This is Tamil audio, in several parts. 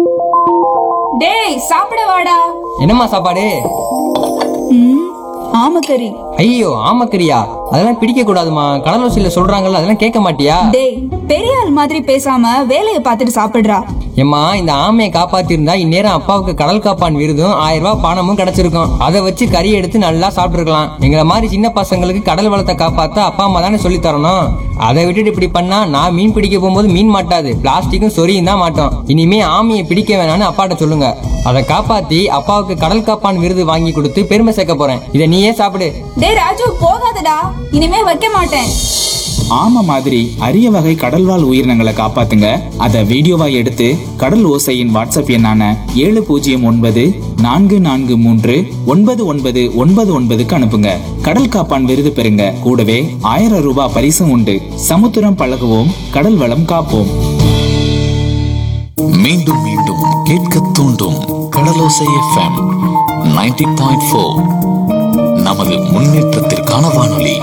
டேய் சாப்பிட வாடா. என்னம்மா சாப்பாடு? ஆமக்கறி. ஐயோ ஆமக்கரியா? அதெல்லாம் பிடிக்க கூடாதுமா. கடலூசியில சொல்றாங்கல்ல, அதெல்லாம் கேட்க மாட்டியா? டேய் பெரிய ஆள் மாதிரி பேசாம வேலையை பார்த்துட்டு சாப்பிடுறா. ஏம்மா, இந்த ஆமையை காப்பாத்திருந்தா இந்நேரம் அப்பாவுக்கு கடல் காப்பான் விருதும் 1000 ரூபாய் பணமும் கிடைச்சிருக்கும். அதை வச்சு கறி எடுத்து நல்லா சாப்பிட்டுருக்கலாம். எங்களை மாதிரி சின்ன பசங்களுக்கு கடல் வளத்தை காப்பாத்த அப்பா அம்மா தானே சொல்லி தரணும். அதை விட்டுட்டு இப்படி பண்ணா நான் மீன் பிடிக்க போகும்போது மீன் மாட்டாது, பிளாஸ்டிக்கும் சொரியும் தான் மாட்டோம். இனிமே ஆமையை பிடிக்க வேணாம்னு அப்பாட்ட சொல்லுங்க. அதை காப்பாத்தி அப்பாவுக்கு கடல் காப்பான் விருது வாங்கி கொடுத்து பெருமை சேர்க்க போறேன். இதை நீயே சாப்பிடு. டேய் ராஜு போகாதடா, இனிமே வைக்க மாட்டேன். ஆமை மாதிரி அரிய வகை கடல்வாழ் உயிரினங்களை காப்பாத்துங்க. அதை வீடியோவா எடுத்து கடல் ஓசையின் வாட்ஸ்அப் எண்ணான 7009439999 அனுப்புங்க. கடல் காப்பான் விருது பெறுங்க. கூடவே 1000 ரூபாய் பரிசும் உண்டு. சமுத்திரம் பழகுவோம், கடல் வளம் காப்போம். மீண்டும் மீண்டும் கேட்க தூண்டும் கடலோசை FM 90.4 நமது முன்னேற்றத்திற்கான வானொலி.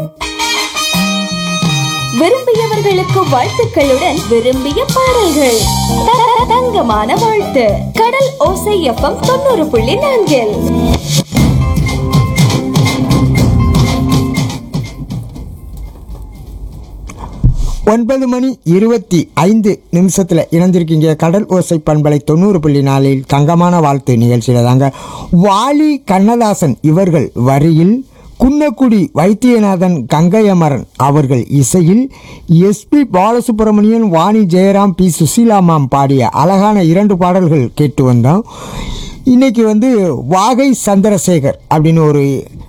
விரும்பியவர்களுக்கு வாழ்த்துக்களுடன் விரும்பிய பாடல்கள். தங்கமான வாழ்த்து. கடல் ஓசை FM 90.4. 9:25 இணைஞ்சிருக்கீங்க கடல் ஓசை பண்பலை 90.4 தங்கமான வாழ்த்து நிகழ்ச்சியில தாங்க. வாலி கண்ணதாசன் இவர்கள் வரியில், குன்னக்குடி வைத்தியநாதன் கங்கையமரன் அவர்கள் இசையில், எஸ்பி பாலசுப்ரமணியன், வாணி ஜெயராம், பி சுசீலாமாம் பாடிய அழகான 2 பாடல்கள் கேட்டு வந்தோம். இன்னைக்கு வாகை சந்திரசேகர் அப்படின்னு ஒரு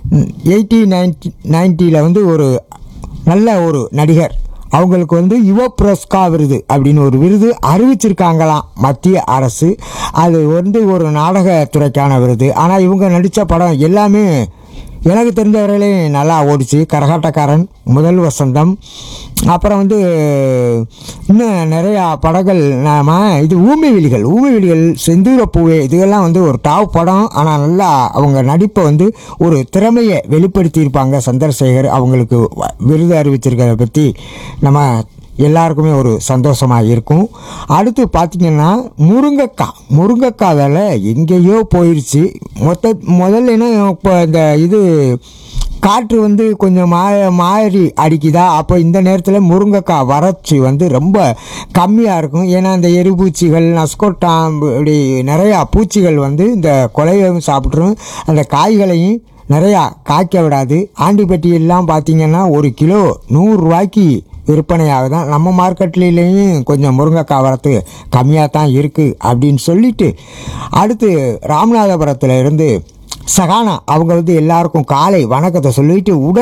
1890 ஒரு நல்ல ஒரு நடிகர். அவங்களுக்கு யுவ புரஸ்கார் விருது அப்படின்னு ஒரு விருது அறிவிச்சிருக்காங்களாம் மத்திய அரசு. அது ஒரு நாடகத்துறைக்கான விருது. ஆனால் இவங்க நடித்த படம் எல்லாமே எனக்கு தெரிஞ்ச வரையிலே நல்லா ஓடிச்சு. கரகாட்டக்காரன், முதல் வசந்தம், அப்புறம் இன்னும் நிறையா படங்கள். இது ஊமைவிழிகள், செந்தூரப்பூவே, இதுகெல்லாம் ஒரு டாப் படம். ஆனால் நல்லா அவங்க நடிப்பை ஒரு திறமையை வெளிப்படுத்தியிருப்பாங்க. சந்திரசேகர் அவங்களுக்கு விருது அறிவிச்சிருக்கிறத பற்றி நம்ம எல்லாருக்குமே ஒரு சந்தோஷமாக இருக்கும். அடுத்து பார்த்திங்கன்னா முருங்கைக்காய் விலை எங்கேயோ போயிடுச்சு. முதல்ல என்ன, இப்போ இந்த காற்று கொஞ்சம் மாறி அடிக்குதா, அப்போ இந்த நேரத்தில் முருங்கைக்காய் வறட்சி ரொம்ப கம்மியாக இருக்கும். ஏன்னா இந்த எரிபூச்சிகள், நஸ்கோட்டாம், இப்படி நிறையா பூச்சிகள் இந்த கொலையும் சாப்பிட்ரும், அந்த காய்களையும் நிறையா காய்க்க விடாது. ஆண்டிப்பட்டியெல்லாம் பார்த்திங்கன்னா 1 கிலோ 100 ரூபாய்க்கு விற்பனை ஆகுதான். நம்ம மார்க்கெட்லேயும் கொஞ்சம் முருங்கைக்காய் வரத்து கம்மியாக தான் இருக்குது அப்படின்னு சொல்லிட்டு, அடுத்து ராமநாதபுரத்தில் இருந்து சகானா அவங்க எல்லாருக்கும் காலை வணக்கத்தை சொல்லிட்டு